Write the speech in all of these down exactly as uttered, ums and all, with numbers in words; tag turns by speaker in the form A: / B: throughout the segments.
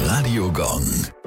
A: Radio Gong.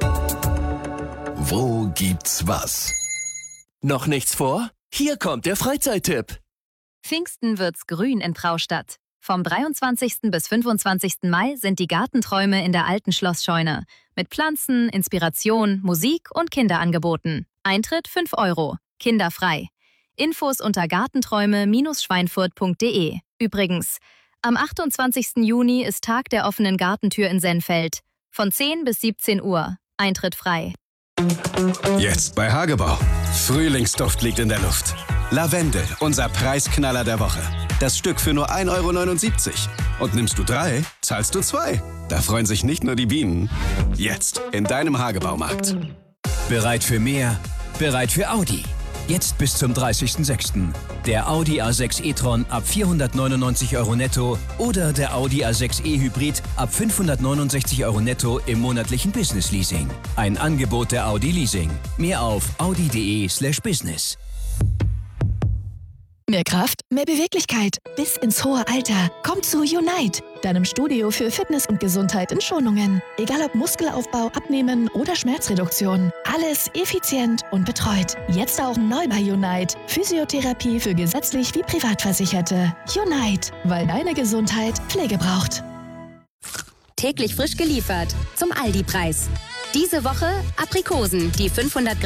A: Wo gibt's was?
B: Noch nichts vor? Hier kommt der Freizeittipp.
C: Pfingsten wird's grün in Trautacht. Vom dreiundzwanzigsten bis fünfundzwanzigsten Mai sind die Gartenträume in der alten Schlossscheune. Mit Pflanzen, Inspiration, Musik und Kinderangeboten. Eintritt fünf Euro. Kinderfrei. Infos unter gartenträume Bindestrich schweinfurt punkt de. Übrigens, am achtundzwanzigsten Juni ist Tag der offenen Gartentür in Sennfeld. Von zehn bis siebzehn Uhr. Eintritt frei.
D: Jetzt bei Hagebau. Frühlingsduft liegt in der Luft. Lavendel, unser Preisknaller der Woche. Das Stück für nur ein Euro neunundsiebzig. Und nimmst du drei, zahlst du zwei. Da freuen sich nicht nur die Bienen. Jetzt in deinem Hagebaumarkt.
E: Bereit für mehr? Bereit für Audi. Jetzt bis zum dreißigsten sechsten Der Audi A sechs e-tron ab vierhundertneunundneunzig Euro netto oder der Audi A sechs e Hybrid ab fünfhundertneunundsechzig Euro netto im monatlichen Business Leasing. Ein Angebot der Audi Leasing. Mehr auf audi punkt de slash business.
F: Mehr Kraft, mehr Beweglichkeit bis ins hohe Alter. Komm zu Unite, deinem Studio für Fitness und Gesundheit in Schonungen. Egal ob Muskelaufbau, Abnehmen oder Schmerzreduktion. Alles effizient und betreut. Jetzt auch neu bei Unite. Physiotherapie für gesetzlich wie Privatversicherte. Unite, weil deine Gesundheit Pflege braucht.
G: Täglich frisch geliefert zum Aldi-Preis. Diese Woche Aprikosen, die fünfhundert